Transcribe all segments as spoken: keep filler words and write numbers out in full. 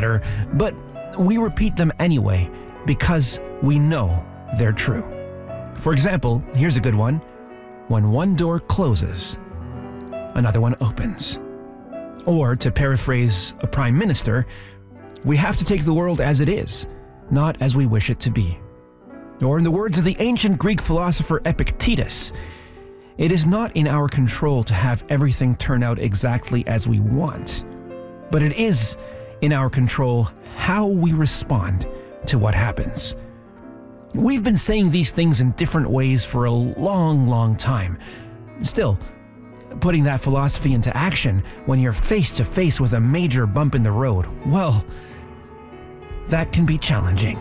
matter, but we repeat them anyway because we know they're true. For example, here's a good one. When one door closes, another one opens. Or, to paraphrase a prime minister, we have to take the world as it is, not as we wish it to be. Or in the words of the ancient Greek philosopher Epictetus, it is not in our control to have everything turn out exactly as we want, but it is in our control how we respond to what happens. We've been saying these things in different ways for a long, long time. Still, putting that philosophy into action when you're face to face with a major bump in the road, well, that can be challenging.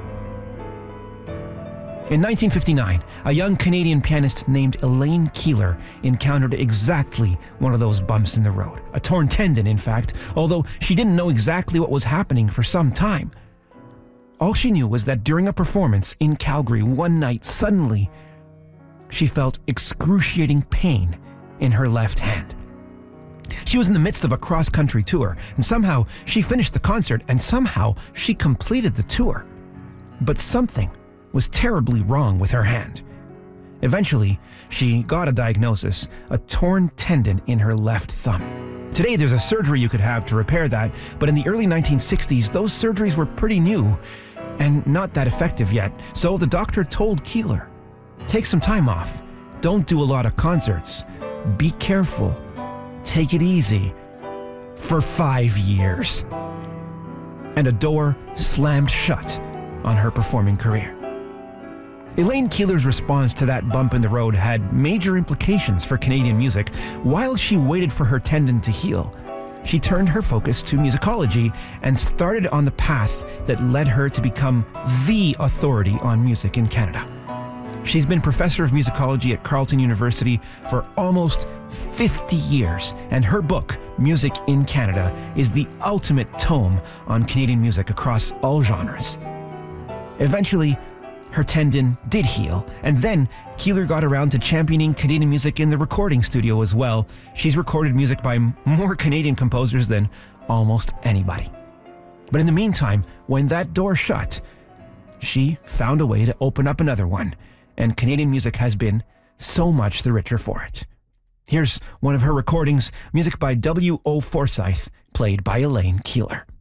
In nineteen fifty-nine, a young Canadian pianist named Elaine Keeler encountered exactly one of those bumps in the road. A torn tendon, in fact, although she didn't know exactly what was happening for some time. All she knew was that during a performance in Calgary one night, suddenly, she felt excruciating pain in her left hand. She was in the midst of a cross-country tour, and somehow she finished the concert, and somehow she completed the tour. But something was terribly wrong with her hand. Eventually, she got a diagnosis, a torn tendon in her left thumb. Today, there's a surgery you could have to repair that, but in the early nineteen sixties, those surgeries were pretty new and not that effective yet, so the doctor told Keeler, take some time off, don't do a lot of concerts, be careful, take it easy, for five years. And a door slammed shut on her performing career. Elaine Keeler's response to that bump in the road had major implications for Canadian music. While she waited for her tendon to heal, she turned her focus to musicology and started on the path that led her to become the authority on music in Canada. She's been professor of musicology at Carleton University for almost fifty years, and her book, Music in Canada, is the ultimate tome on Canadian music across all genres. Eventually, her tendon did heal, and then Keeler got around to championing Canadian music in the recording studio as well. She's recorded music by more Canadian composers than almost anybody. But in the meantime, when that door shut, she found a way to open up another one, and Canadian music has been so much the richer for it. Here's one of her recordings, music by W O Forsyth, played by Elaine Keeler.